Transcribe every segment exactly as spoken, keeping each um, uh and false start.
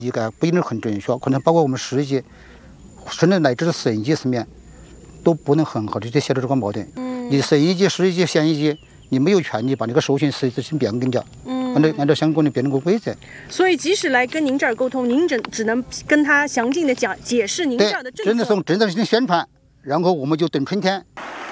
一个不一定很准确，可能包括我们实际，甚至乃至是审计层面，都不能很好的去协调这个矛盾。嗯，你审计局、实际局、县一局，你没有权利把那个授权实质性变更掉。嗯，按照按照相关的变更规则。 所以，即使来跟您这儿沟通，您只只能跟他详尽的讲解释您这儿的政策。 真的从真的进行宣传，然后我们就等春天。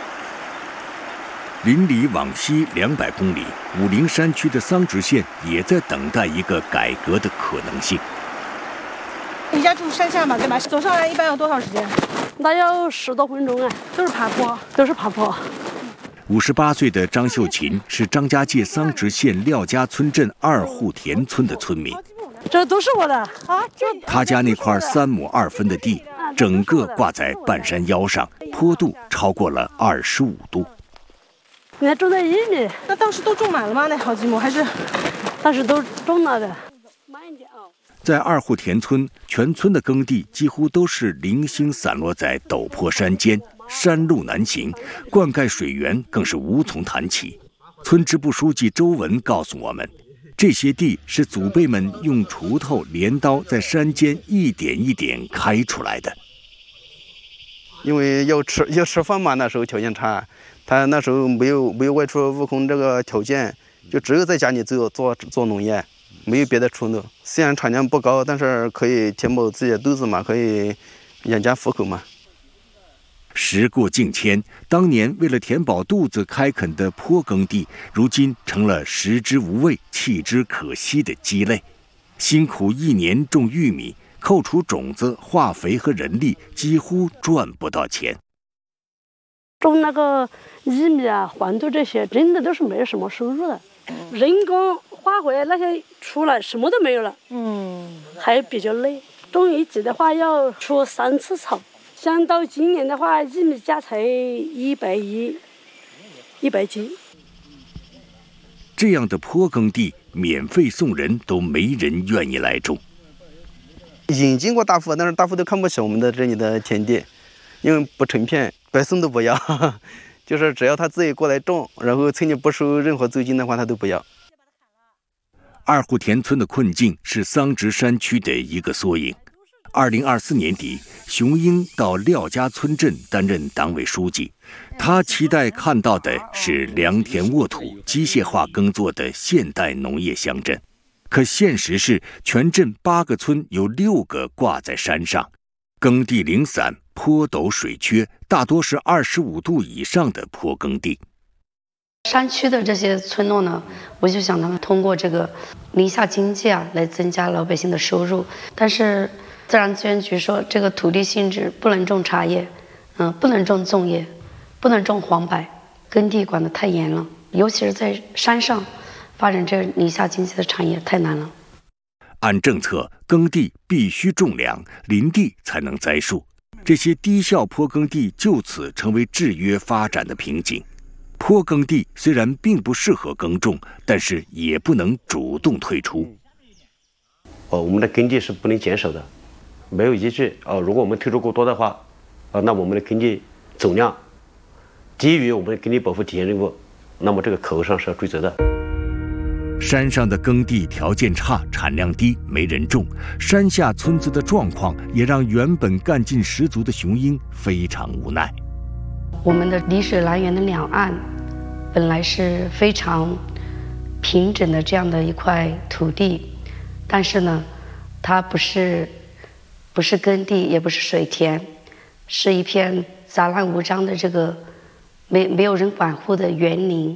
邻里往西两百公里，武陵山区的桑植县也在等待一个改革的可能性。 你家住山下嘛，对吧？走上来一般要多少时间？ 那要十多分钟啊， 都是爬坡， 都是爬坡。 五十八岁的张秀琴是张家界桑植县廖家村镇二户田村的村民。 这都是我的啊！ 他家那块三亩二分的地，整个挂在半山腰上，坡度超过了二十五度。 你看种在一米， 那当时都种满了吗？那好几亩还是？ 当时都种了的。慢一点啊。 在二户田村，全村的耕地几乎都是零星散落在陡坡山间，山路难行，灌溉水源更是无从谈起。村支部书记周文告诉我们，这些地是祖辈们用锄头、镰刀在山间一点一点开出来的。 因为要吃要吃饭嘛，那时候条件差，他那时候没有没有外出务工这个条件，就只有在家里做做做农业。没有别的出路，虽然产量不高，但是可以填饱自己的肚子嘛，可以养家糊口嘛。 时过境迁，当年为了填饱肚子开垦的坡耕地，如今成了食之无味、弃之可惜的鸡肋。辛苦一年种玉米，扣除种子、化肥和人力，几乎赚不到钱。 种那个玉米啊、黄豆这些，真的都是没有什么收入的，人工。花卉那些出来什么都没有了，嗯，还比较累。种一季的话要除三次草，像到今年的话，玉米价才一百一，一百斤。 这样的坡耕地，免费送人都没人愿意来种。 引进过大户，但是大户都看不起我们的这里的田地，因为不成片，白送都不要。就是只要他自己过来种，然后村里不收任何租金的话，他都不要。 二户田村的困境是桑植山区的一个缩影。二零二四年底，熊英到廖家村镇担任党委书记，他期待看到的是良田沃土、机械化耕作的现代农业乡镇。可现实是，全镇八个村有六个挂在山上，耕地零散，坡陡水缺，大多是二十五度以上的坡耕地。 山区的这些村落呢，我就想他们通过这个林下经济啊，来增加老百姓的收入。但是自然资源局说，这个土地性质不能种茶叶，嗯，不能种粽叶，不能种黄柏，耕地管得太严了。尤其是在山上发展这林下经济的产业太难了。 按政策，耕地必须种粮，林地才能栽树。这些低效坡耕地就此成为制约发展的瓶颈。坡耕地虽然并不适合耕种，但是也不能主动退出。 哦，我们的耕地是不能减少的，没有依据。哦，如果我们退出过多的话，呃，那我们的耕地总量低于我们的耕地保护体现任务，那么这个口头上是要追责的。 山上的耕地条件差，产量低，没人种。山下村子的状况也让原本干劲十足的熊英非常无奈。 我们的丽水南源的两岸本来是非常平整的这样的一块土地，但是呢，它不是不是耕地，也不是水田，是一片杂乱无章的这个没没有人管护的园林。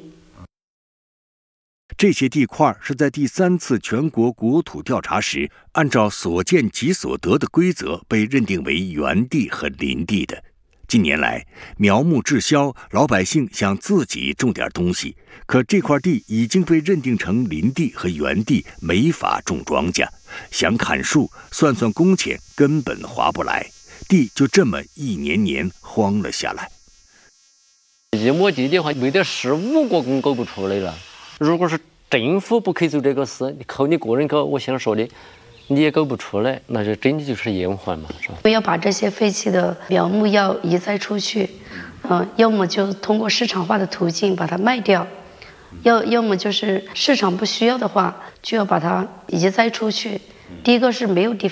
这些地块是在第三次全国国土调查时，按照所见即所得的规则被认定为园地和林地的。近年来，苗木滞销，老百姓想自己种点东西，可这块地已经被认定成林地和园地，没法种庄稼。想砍树，算算工钱，根本划不来，地就这么一年年荒了下来。 一亩地的话，没得十五个工搞不出来了。如果是政府不去做这个事，你靠你个人搞，我想说的。你也搞不出来，那就真的就是延缓嘛，是吧？ 要把这些废弃的苗木要移栽出去，嗯、呃，要么就通过市场化的途径把它卖掉，要要么就是市场不需要的话，就要把它移栽出去， 第一个是没有地方。